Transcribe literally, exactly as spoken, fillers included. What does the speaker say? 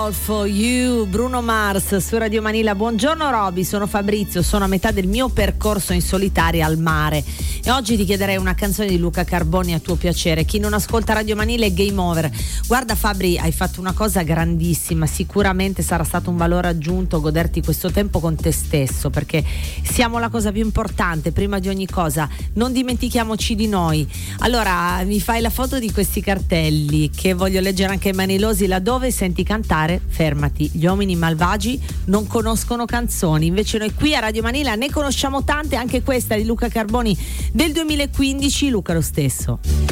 All for You, Bruno Mars su Radio Manila. Buongiorno Roby, sono Fabrizio, sono a metà del mio percorso in solitaria al mare e oggi ti chiederei una canzone di Luca Carboni a tuo piacere. Chi non ascolta Radio Manila è game over. Guarda Fabri, hai fatto una cosa grandissima, sicuramente sarà stato un valore aggiunto goderti questo tempo con te stesso, perché siamo la cosa più importante, prima di ogni cosa, non dimentichiamoci di noi. Allora mi fai la foto di questi cartelli che voglio leggere anche ai manilosi: laddove senti cantare fermati, gli uomini malvagi non conoscono canzoni, invece noi qui a Radio Manila ne conosciamo tante, anche questa di Luca Carboni del duemilaquindici. Luca lo stesso.